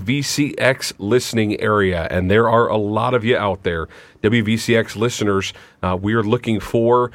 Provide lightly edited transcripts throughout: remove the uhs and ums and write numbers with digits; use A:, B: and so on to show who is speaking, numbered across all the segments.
A: VCX listening area, and there are a lot of you out there. WVCX listeners, we are looking for,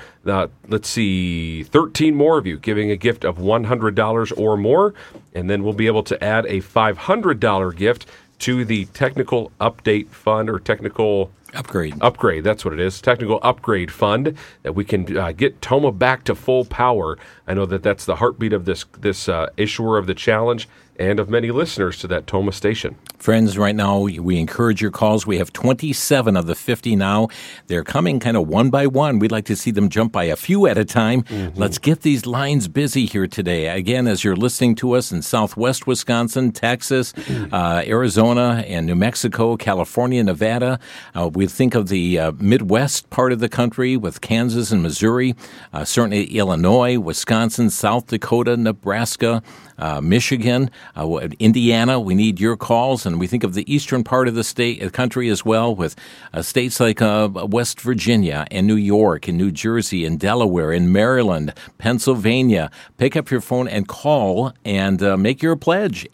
A: 13 more of you giving a gift of $100 or more, and then we'll be able to add a $500 gift to the Technical Update Fund, or Technical Upgrade, that's what it is. Technical Upgrade Fund, that we can get Toma back to full power. I know that that's the heartbeat of this issuer of the challenge and of many listeners to that Toma station.
B: Friends, right now, we encourage your calls. We have 27 of the 50 now. They're coming kind of one by one. We'd like to see them jump by a few at a time. Mm-hmm. Let's get these lines busy here today. Again, as you're listening to us in southwest Wisconsin, Texas, Arizona, and New Mexico, California, Nevada, we think of the Midwest part of the country with Kansas and Missouri, certainly Illinois, Wisconsin, South Dakota, Nebraska, Michigan, Indiana. We need your calls, and we think of the eastern part of the country as well, with states like West Virginia and New York and New Jersey and Delaware and Maryland, Pennsylvania. Pick up your phone and call and make your pledge.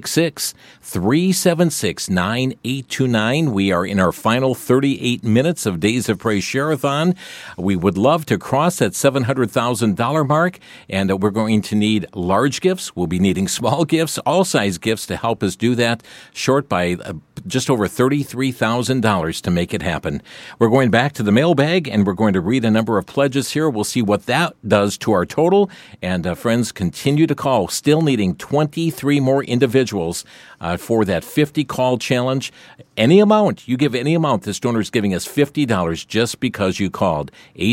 B: 866-376-9829. We are in our final 38 minutes of Days of Praise Share-a-thon. We would love to cross that $700,000 mark, and we're going to need large gifts. We'll be needing small gifts, all size gifts to help us do that, short by just over $33,000 to make it happen. We're going back to the mailbag, and we're going to read a number of pledges here. We'll see what that does to our total. And friends, continue to call. Still needing 23 more individuals for that 50-call challenge. Any amount, you give any amount, this donor is giving us $50 just because you called.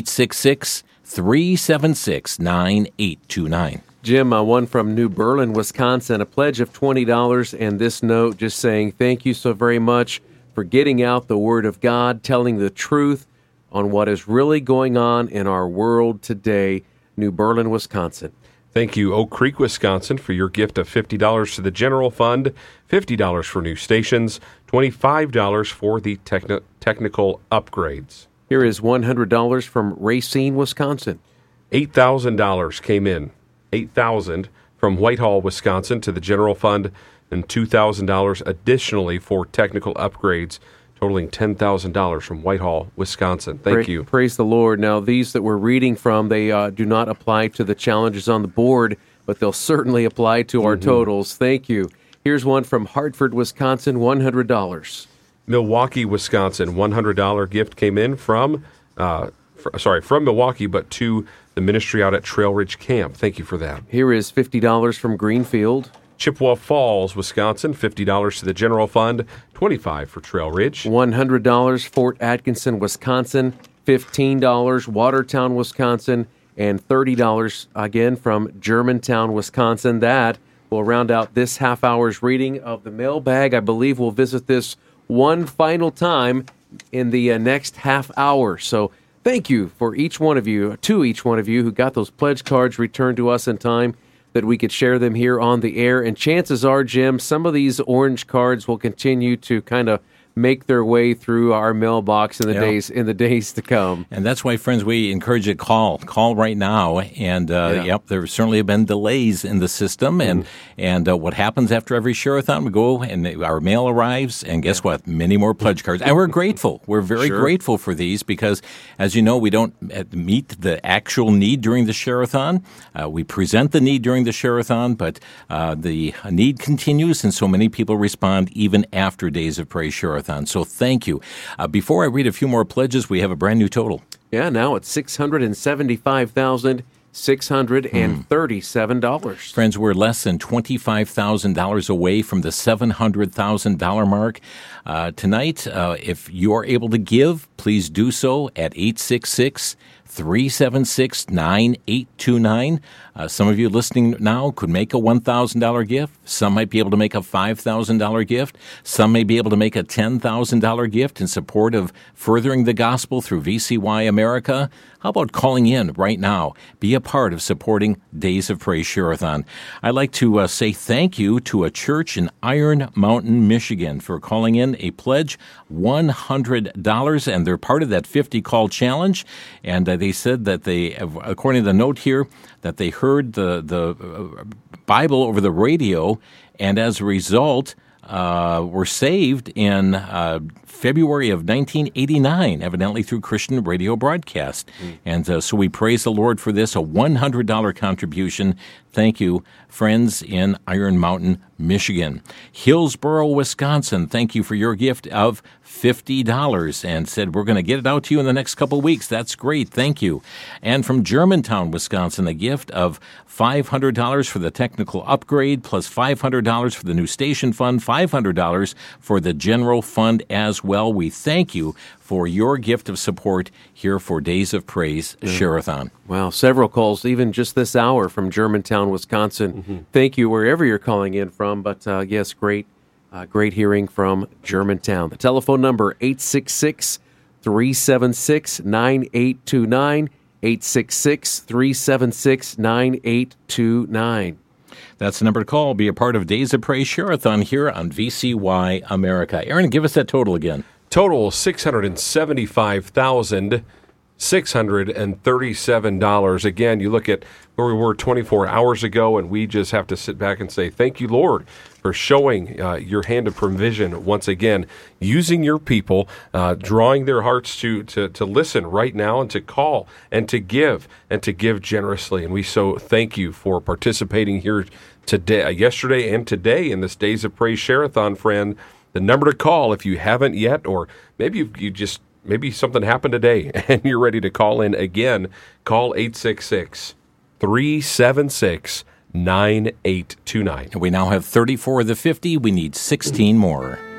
B: 866-376-9829.
C: Jim, one from New Berlin, Wisconsin, a pledge of $20, and this note just saying, thank you so very much for getting out the Word of God, telling the truth on what is really going on in our world today. New Berlin, Wisconsin.
A: Thank you, Oak Creek, Wisconsin, for your gift of $50 to the General Fund, $50 for new stations, $25 for the technical upgrades.
C: Here is $100 from Racine, Wisconsin.
A: $8,000 came in. $8,000 from Whitehall, Wisconsin, to the General Fund, and $2,000 additionally for technical upgrades, totaling $10,000 from Whitehall, Wisconsin. Thank you.
C: Praise the Lord. Now, these that we're reading from, they do not apply to the challenges on the board, but they'll certainly apply to our totals. Thank you. Here's one from Hartford, Wisconsin, $100.
A: Milwaukee, Wisconsin, $100 gift came in from Milwaukee, but to the ministry out at Trail Ridge Camp. Thank you for that.
C: Here is $50 from Greenfield.
A: Chippewa Falls, Wisconsin, $50 to the General Fund, $25 for Trail Ridge.
C: $100 Fort Atkinson, Wisconsin, $15 Watertown, Wisconsin, and $30 again from Germantown, Wisconsin. That will round out this half hour's reading of the mailbag. I believe we'll visit this one final time in the next half hour. So thank you to each one of you who got those pledge cards returned to us in time that we could share them here on the air. And chances are, Jim, some of these orange cards will continue to kind of make their way through our mailbox in the days to come.
B: And that's why, friends, we encourage you to call right now. And there certainly have been delays in the system. And what happens after every share-a-thon, we go and our mail arrives, and guess what? Many more pledge cards. And we're grateful. We're very grateful for these because, as you know, we don't meet the actual need during the share-a-thon. We present the need during the share-a-thon, but the need continues, and so many people respond even after Days of Praise share-a-thon. So thank you. Before I read a few more pledges, we have a brand new total.
C: Yeah, now it's $675,637.
B: Friends, we're less than $25,000 away from the $700,000 mark. Tonight, if you are able to give, please do so at 866-376-9829. Some of you listening now could make a $1,000 gift. Some might be able to make a $5,000 gift. Some may be able to make a $10,000 gift in support of furthering the gospel through VCY America. How about calling in right now? Be a part of supporting Days of Praise Share-a-thon. I'd like to say thank you to a church in Iron Mountain, Michigan for calling in a pledge, $100, and they're part of that 50-call challenge. And they said that they, according to the note here, that they heard the Bible over the radio, and as a result, were saved in February of 1989, evidently through Christian radio broadcast. And so we praise the Lord for this, a $100 contribution. Thank you, friends in Iron Mountain, Michigan. Hillsboro, Wisconsin, thank you for your gift of $50 and said, we're going to get it out to you in the next couple of weeks. That's great. Thank you. And from Germantown, Wisconsin, a gift of $500 for the technical upgrade, plus $500 for the new station fund, $500 for the general fund as well. We thank you for your gift of support here for Days of Praise Share-a-thon.
C: Wow, several calls, even just this hour from Germantown, Wisconsin. Thank you wherever you're calling in from, but yes, great hearing from Germantown. The telephone number, 866-376-9829, 866-376-9829.
B: That's the number to call. Be a part of Days of Praise Share-a-thon here on VCY America. Aaron, give us that total again.
A: Total $675,637. Again, you look at where we were 24 hours ago, and we just have to sit back and say, thank you, Lord, for showing your hand of provision once again, using your people, drawing their hearts to listen right now and to call and to give generously. And we so thank you for participating here today, yesterday and today in this Days of Praise Share-a-thon, friend. The number to call if you haven't yet, or maybe maybe something happened today and you're ready to call in again, call 866-376-9829.
B: We now have 34 of the 50. We need 16 more.